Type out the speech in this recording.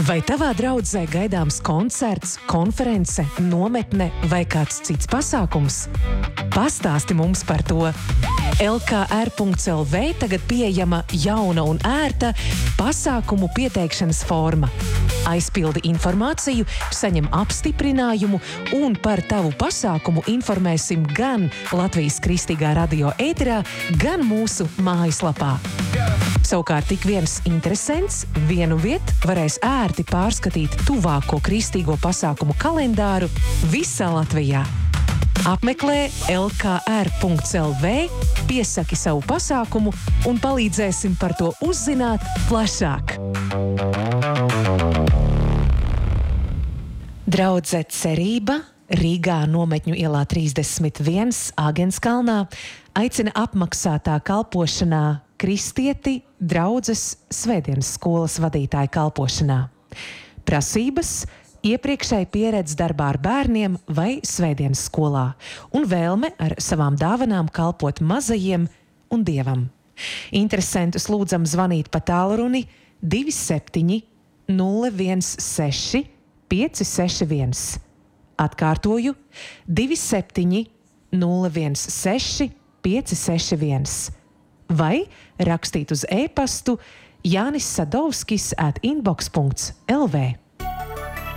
Vai tavā draudzē gaidāms koncerts, konference, nometne vai kāds cits pasākums? Pastāsti mums par to! LKR.lv tagad pieejama jauna un ērta pasākumu pieteikšanas forma. Aizpildi informāciju, saņem apstiprinājumu un par tavu pasākumu informēsim gan Latvijas Kristīgā radio ēterā, gan mūsu mājaslapā. Savukārt tik viens interesents vienu vietu varēs ērti pārskatīt tuvāko kristīgo pasākumu kalendāru visā Latvijā. Apmeklē lkr.lv, piesaki savu pasākumu un palīdzēsim par to uzzināt plašāk. Draudze Cerība Rīgā Nometņu ielā 31 Āgenskalnā aicina apmaksātā kalpošanā kristieti draudzes svētdienas skolas vadītāja kalpošanā. Prasības – iepriekšēji pieredze darbā ar bērniem vai svētdienas skolā un vēlme ar savām dāvanām kalpot mazajiem un Dievam. Interesentus lūdzam zvanīt pa tālruni 27 016 561. Atkārtoju 27 016 561. Vai rakstīt uz e-pastu janissadovskis@inbox.lv.